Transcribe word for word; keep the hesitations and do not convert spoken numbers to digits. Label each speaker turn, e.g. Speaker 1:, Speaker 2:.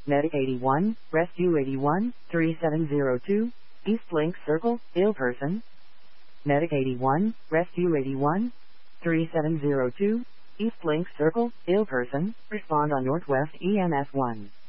Speaker 1: Medic eighty-one, Rescue eighty-one, thirty-seven oh two, East Link Circle, ill person. Medic eighty-one, Rescue eighty-one, thirty-seven oh two, East Link Circle, ill person, respond on Northwest E M S one.